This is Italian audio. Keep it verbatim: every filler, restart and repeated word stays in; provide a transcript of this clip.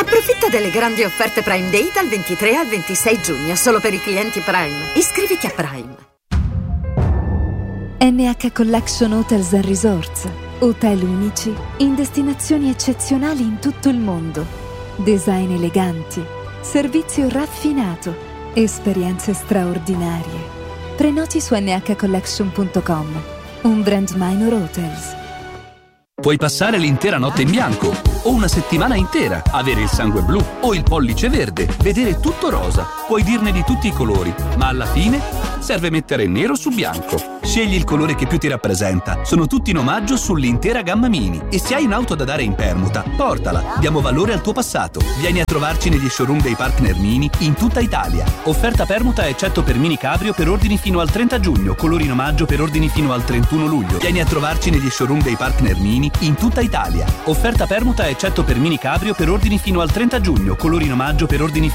Approfitta delle grandi offerte Prime Day dal ventitré al ventisei giugno, solo per i clienti Prime. Iscriviti a Prime. N H Collection Hotels and Resorts. Hotel unici in destinazioni eccezionali in tutto il mondo. Design eleganti, servizio raffinato, esperienze straordinarie. Prenoti su n h collection punto com. Un brand Minor Hotels. Puoi passare l'intera notte in bianco o una settimana intera, avere il sangue blu o il pollice verde, vedere tutto rosa. Puoi dirne di tutti i colori, ma alla fine serve mettere nero su bianco. Scegli il colore che più ti rappresenta. Sono tutti in omaggio sull'intera gamma Mini. E se hai un'auto da dare in permuta, portala. Diamo valore al tuo passato. Vieni a trovarci negli showroom dei partner Mini in tutta Italia. Offerta permuta eccetto per Mini Cabrio per ordini fino al trenta giugno. Colori in omaggio per ordini fino al trentuno luglio. Vieni a trovarci negli showroom dei partner Mini in tutta Italia. Offerta permuta eccetto per Mini Cabrio per ordini fino al trenta giugno. Colori in omaggio per ordini